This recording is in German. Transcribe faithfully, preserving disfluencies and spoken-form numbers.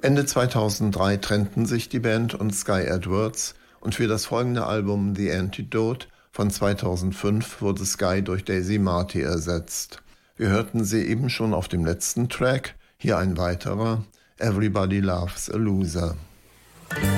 Ende zweitausenddrei trennten sich die Band und Sky Edwards und für das folgende Album The Antidote von zweitausendfünf wurde Sky durch Daisy Marty ersetzt. Wir hörten sie eben schon auf dem letzten Track, hier ein weiterer, Everybody Loves a Loser.